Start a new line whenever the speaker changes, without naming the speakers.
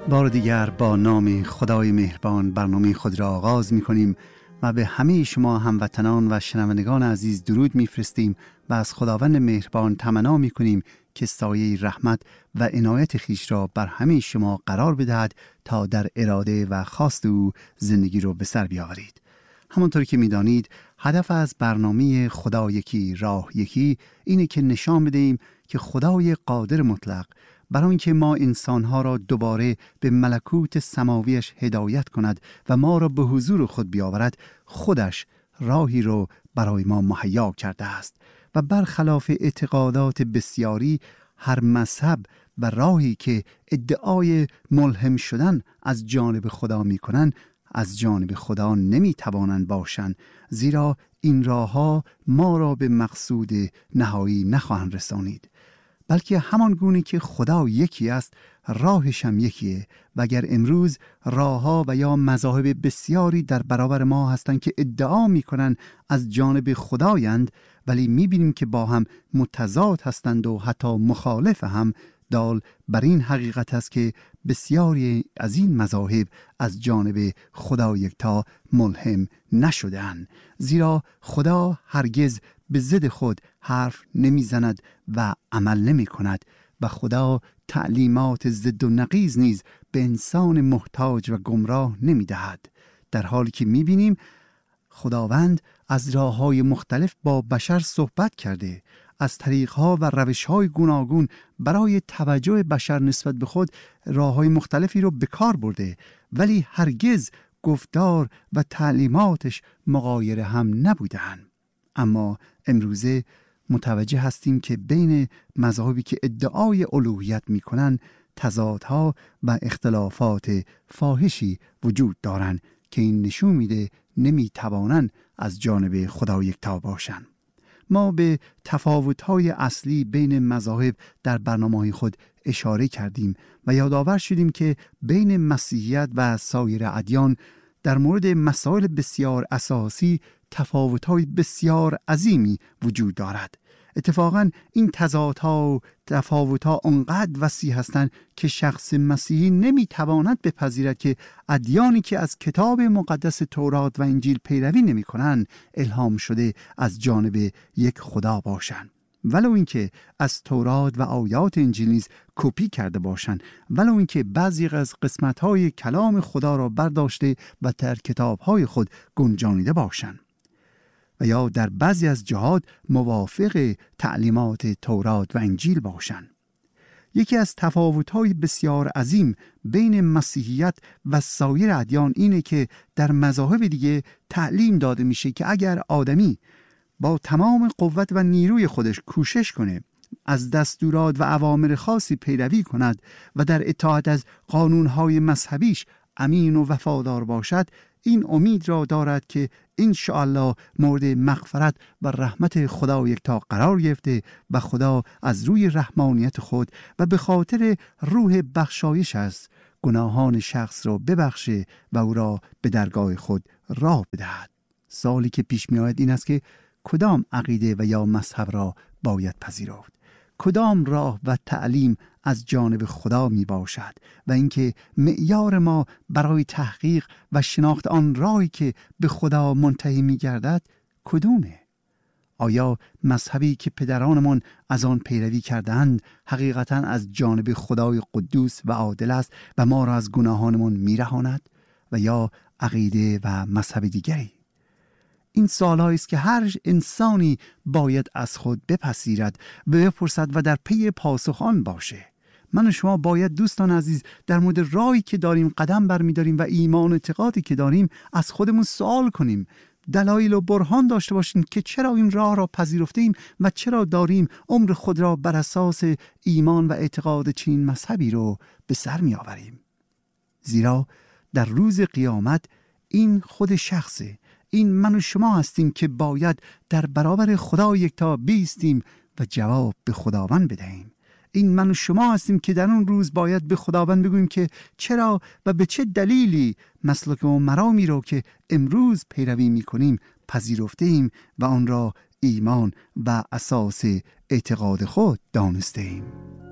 بار دیگر با نام خدای مهربان برنامه خود را آغاز می کنیم و به همه شما هموطنان و شنوندگان عزیز درود می فرستیم و از خداوند مهربان تمنا می کنیم که سایه رحمت و عنایت خیش را بر همه شما قرار بدهد تا در اراده و خواست او زندگی را به سر بیاورید. همانطور که می دانید هدف از برنامه خدا یکی راه یکی اینه که نشان بدهیم که خدای قادر مطلق برای اینکه ما انسانها را دوباره به ملکوت سماویش هدایت کند و ما را به حضور خود بیاورد، خودش راهی رو برای ما مهیا کرده است و برخلاف اعتقادات بسیاری هر مذهب و راهی که ادعای ملهم شدن از جانب خدا می کنند از جانب خدا نمی توانند باشند، زیرا این راهها ما را به مقصود نهایی نخواهند رسانید، بلکه همان گونه که خدا یکی است راهش هم یکیه. و اگر امروز راهها و یا مذاهب بسیاری در برابر ما هستند که ادعا می کنند از جانب خدایند، ولی می بینیم که با هم متضاد هستند و حتی مخالف هم، دال بر این حقیقت است که بسیاری از این مذاهب از جانب خدا یکتا ملهم نشده‌اند، زیرا خدا هرگز به ضد خود حرف نمیزند و عمل نمی کند و خدا تعلیمات ضد و نقیض نیز به انسان محتاج و گمراه نمی دهد، در حالی که می بینیم خداوند از راه‌های مختلف با بشر صحبت کرده، از طریق‌ها و روش‌های گوناگون برای توجه بشر نسبت به خود راه‌های مختلفی رو به کار برده، ولی هرگز گفتار و تعلیماتش مغایر هم نبودند. اما امروزه متوجه هستیم که بین مذاهبی که ادعای الوهیت می‌کنند تضادها و اختلافات فاحشی وجود دارند که این نشون میده نمی‌توانند از جانب خدا یکتا باشند. ما به تفاوت‌های اصلی بین مذاهب در برنامه‌های خود اشاره کردیم و یادآور شدیم که بین مسیحیت و سایر ادیان در مورد مسائل بسیار اساسی تفاوت‌های بسیار عظیمی وجود دارد. اتفاقاً این تضادها و تفاوت‌ها آنقدر وسیع هستند که شخص مسیحی نمی‌تواند بپذیرد که ادیانی که از کتاب مقدس تورات و انجیل پیروی نمی‌کنند الهام شده از جانب یک خدا باشند، ولو اینکه از تورات و آیات انجیل نیز کپی کرده باشند، ولو اینکه بعضی از قسمت‌های کلام خدا را برداشته و در کتاب‌های خود گنجانیده باشند و یا در بعضی از جهات موافق تعلیمات تورات و انجیل باشند. یکی از تفاوت‌های بسیار عظیم بین مسیحیت و سایر ادیان اینه که در مذاهب دیگه تعلیم داده میشه که اگر آدمی با تمام قوت و نیروی خودش کوشش کنه، از دستورات و اوامر خاصی پیروی کند و در اطاعت از قانون‌های مذهبیش امین و وفادار باشد، این امید را دارد که انشاءالله مورد مغفرت و رحمت خدا یکتا قرار گرفته و خدا از روی رحمانیت خود و به خاطر روح بخشایش است گناهان شخص را ببخشه و او را به درگاه خود راه بدهد. سوالی که پیش می آید این است که کدام عقیده و یا مذهب را باید پذیرفت؟ کدام راه و تعلیم از جانب خدا می باشد و اینکه معیار ما برای تحقیق و شناخت آن راهی که به خدا منتهی می گردد کدومه؟ آیا مذهبی که پدرانمان از آن پیروی کردند حقیقتاً از جانب خدای قدوس و عادل است و ما را از گناهانمان می رهاند و یا عقیده و مذهب دیگری؟ این سوال‌هایی است که هر انسانی باید از خود بپذیرد و بپرسد و در پی پاسخ آن باشه. من و شما باید دوستان عزیز در مورد راهی که داریم قدم برمی‌داریم و ایمان و اعتقادی که داریم از خودمون سوال کنیم، دلایل و برهان داشته باشیم که چرا این راه را پذیرفتیم و چرا داریم عمر خود را بر اساس ایمان و اعتقاد چنین مذهبی رو به سر می‌آوریم. زیرا در روز قیامت این خود شخصه، این من و شما هستیم که باید در برابر خدا یکتا بیستیم و جواب به خداوند بدهیم. این من و شما هستیم که در اون روز باید به خداوند بگوییم که چرا و به چه دلیلی مسلک و مرامی رو که امروز پیروی می‌کنیم پذیرفته ایم و آن را ایمان و اساس اعتقاد خود دانسته ایم.